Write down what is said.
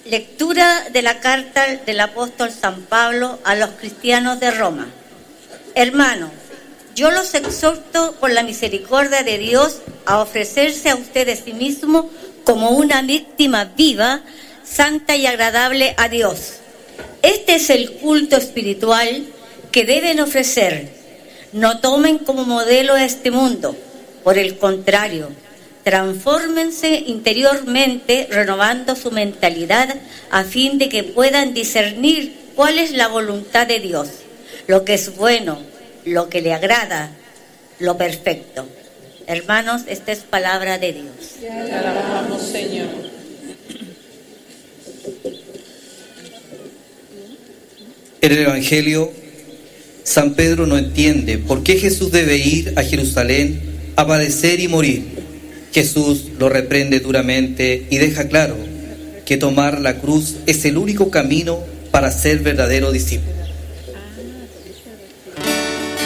Lectura de la carta del apóstol San Pablo a los cristianos de Roma. Hermanos, yo los exhorto por la misericordia de Dios a ofrecerse a ustedes sí mismos como una víctima viva, santa y agradable a Dios. Este es el culto espiritual que deben ofrecer. No tomen como modelo a este mundo. Por el contrario, transfórmense interiormente renovando su mentalidad a fin de que puedan discernir cuál es la voluntad de Dios, lo que es bueno, lo que le agrada, lo perfecto. Hermanos, esta es palabra de Dios. Te alabamos, Señor. En el Evangelio, San Pedro no entiende por qué Jesús debe ir a Jerusalén a padecer y morir. Jesús lo reprende duramente y deja claro que tomar la cruz es el único camino para ser verdadero discípulo.